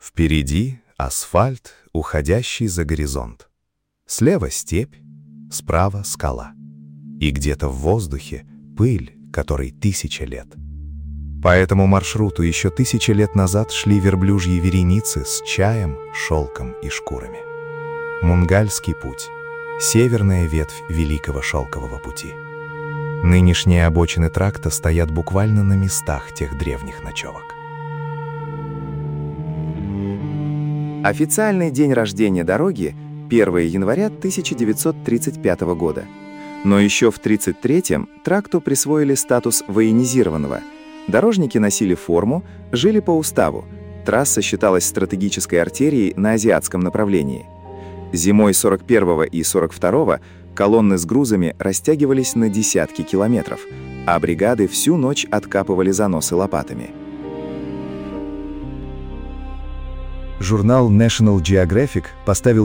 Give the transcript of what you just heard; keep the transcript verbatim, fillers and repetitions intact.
Впереди асфальт, уходящий за горизонт. Слева степь, справа скала. И где-то в воздухе пыль, которой тысяча лет. По этому маршруту еще тысячи лет назад шли верблюжьи вереницы с чаем, шелком и шкурами. Мунгальский путь – северная ветвь Великого Шелкового пути. Нынешние обочины тракта стоят буквально на местах тех древних ночевок. Официальный день рождения дороги – первое января тысяча девятьсот тридцать пятого года. Но еще в тридцать третьем тракту присвоили статус военизированного. Дорожники носили форму, жили по уставу. Трасса считалась стратегической артерией на азиатском направлении. Зимой сорок первого и сорок второго колонны с грузами растягивались на десятки километров, а бригады всю ночь откапывали заносы лопатами. Журнал National Geographic поставил